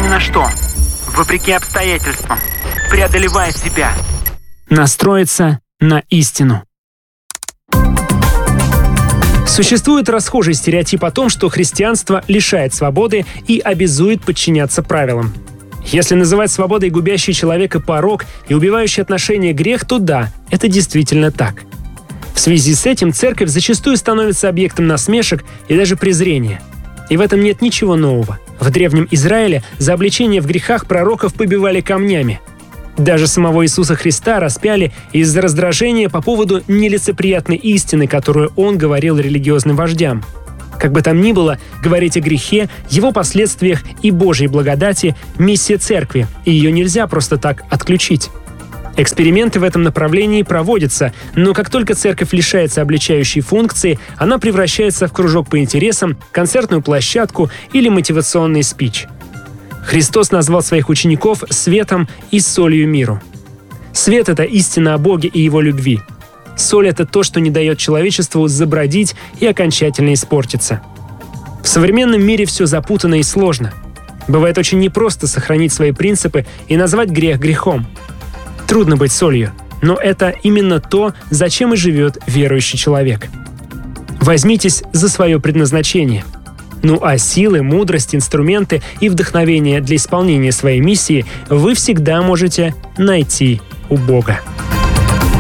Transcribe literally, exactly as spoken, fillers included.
ни на что, вопреки обстоятельствам, преодолевая себя. Настроиться на истину. Существует расхожий стереотип о том, что христианство лишает свободы и обязует подчиняться правилам. Если называть свободой губящий человека порок и убивающий отношения грех, то да, это действительно так. В связи с этим церковь зачастую становится объектом насмешек и даже презрения. И в этом нет ничего нового. В древнем Израиле за обличение в грехах пророков побивали камнями. Даже самого Иисуса Христа распяли из-за раздражения по поводу нелицеприятной истины, которую он говорил религиозным вождям. Как бы там ни было, говорить о грехе, его последствиях и Божьей благодати – миссия церкви, и ее нельзя просто так отключить. Эксперименты в этом направлении проводятся, но как только церковь лишается обличающей функции, она превращается в кружок по интересам, концертную площадку или мотивационный спич. Христос назвал своих учеников светом и солью миру. Свет – это истина о Боге и Его любви. Соль – это то, что не дает человечеству забродить и окончательно испортиться. В современном мире все запутанно и сложно. Бывает очень непросто сохранить свои принципы и назвать грех грехом. Трудно быть солью, но это именно то, зачем и живет верующий человек. Возьмитесь за свое предназначение. Ну а силы, мудрость, инструменты и вдохновение для исполнения своей миссии вы всегда можете найти у Бога.